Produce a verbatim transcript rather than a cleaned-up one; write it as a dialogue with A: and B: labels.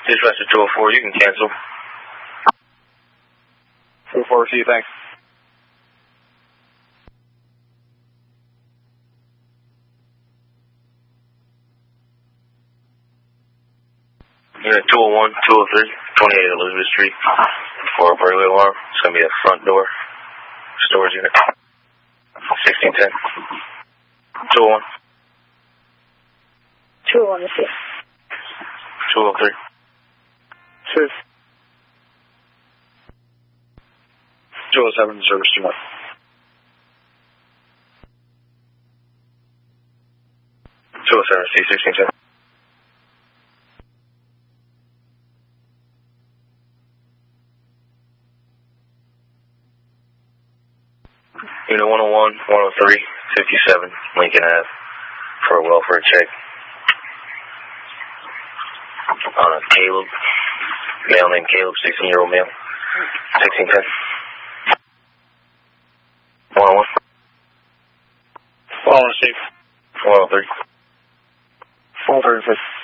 A: Dispatcher two oh four, you can cancel.
B: two oh four, see you, thanks.
A: Unit two oh one, two oh three, twenty-eight Elizabeth Street. For a burglary alarm. It's going to be a front door. Storage unit. sixteen ten. two oh one.
C: two oh one, let's see.
A: two oh three.
B: Two. two oh seven, service unit.
A: two oh seven, C sixteen ten. Unit one oh one, one oh three, fifty-seven, Lincoln Ave, for a welfare check. On a Caleb, male named Caleb, sixteen-year-old male, sixteen ten. one oh one.
B: one oh one, Steve.
A: one oh three.
B: one oh three.